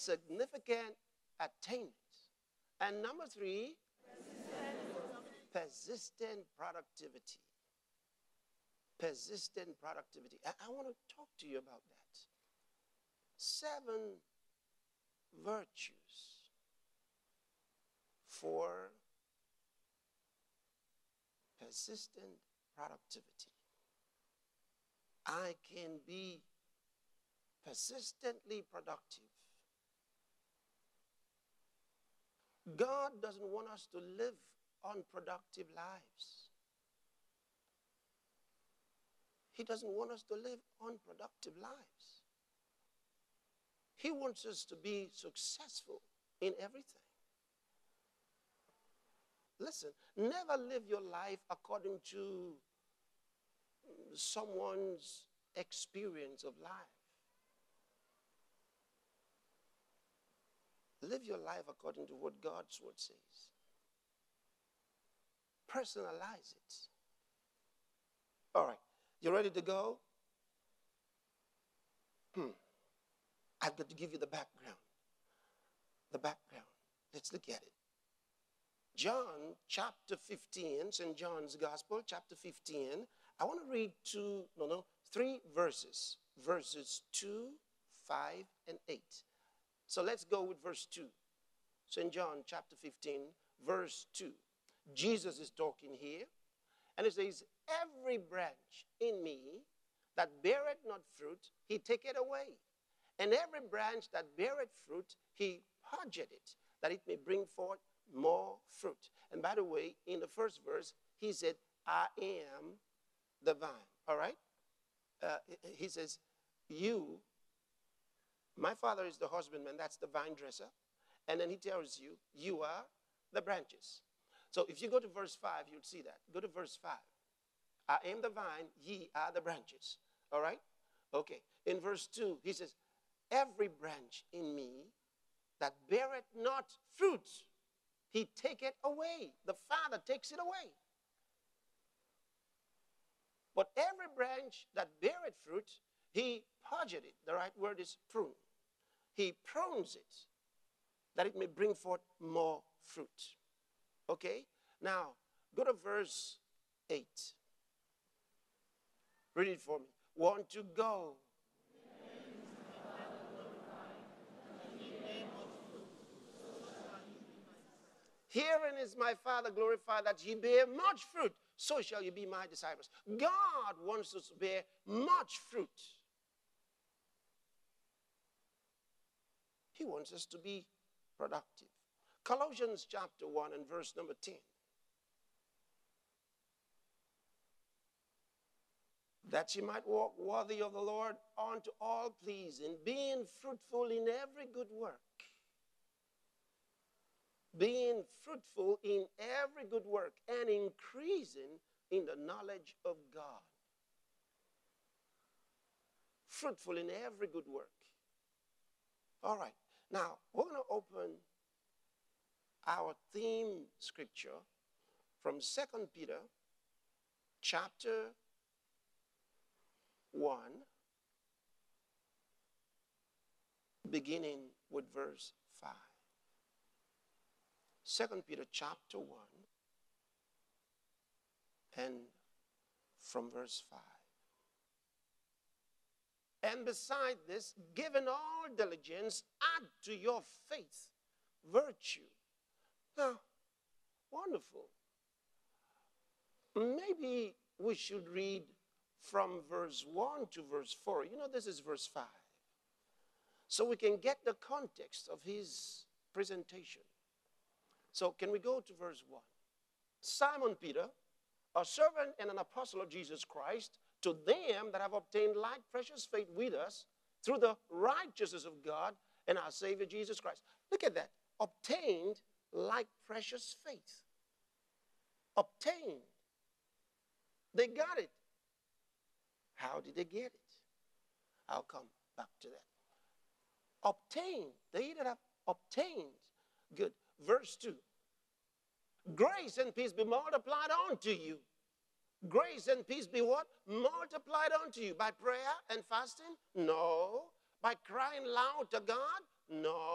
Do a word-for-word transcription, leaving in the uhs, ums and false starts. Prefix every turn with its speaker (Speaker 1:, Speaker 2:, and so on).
Speaker 1: insignificant attainments. And number three, persistent productivity. Persistent productivity. I, I want to talk to you about that. Seven virtues for persistent productivity. I can be persistently productive. God doesn't want us to live unproductive lives. He doesn't want us to live unproductive lives. He wants us to be successful in everything. Listen, never live your life according to someone's experience of life. Live your life according to what God's word says. Personalize it. All right, you ready to go? Hmm. I've got to give you the background. The background. Let's look at it. John chapter fifteen, Saint John's Gospel, chapter fifteen. I want to read two, no, no, three verses. Verses two, five, and eight. So let's go with verse two. Saint John chapter fifteen, verse two. Jesus is talking here. And it says, every branch in me that beareth not fruit, he taketh away. And every branch that beareth fruit, he purgeth it, that it may bring forth more fruit. And by the way, in the first verse, he said, I am the vine. All right? Uh, he says, you, my father is the husbandman, that's the vine dresser. And then he tells you, you are the branches. So if you go to verse five, you'll see that. Go to verse five. I am the vine, ye are the branches. All right? Okay. In verse two, he says, every branch in me that beareth not fruit, he taketh away. The Father takes it away. But every branch that beareth fruit, he purgeth it. The right word is prune. He prunes it, that it may bring forth more fruit. Okay? Now, go to verse eight. Read it for me. Want to go. Herein is my Father glorified, that ye bear much fruit, so shall you be my disciples. God wants us to bear much fruit. He wants us to be productive. Colossians chapter one and verse number ten. That ye might walk worthy of the Lord unto all pleasing, being fruitful in every good work. Being fruitful in every good work and increasing in the knowledge of God. Fruitful in every good work. All right. Now, we're going to open our theme scripture from Second Peter chapter one, beginning with verse five. Second Peter chapter one and from verse five. And beside this, given all diligence, add to your faith virtue. Now, wonderful. Maybe we should read from verse one to verse four. You know, this is verse five. So we can get the context of his presentation. So can we go to verse one? Simon Peter, a servant and an apostle of Jesus Christ, to them that have obtained like precious faith with us through the righteousness of God and our Savior Jesus Christ. Look at that. Obtained like precious faith. Obtained. They got it. How did they get it? I'll come back to that. Obtained. They that have obtained. Good. Verse two. Grace and peace be multiplied unto you. Grace and peace be what? Multiplied unto you. By prayer and fasting? No. By crying loud to God? No.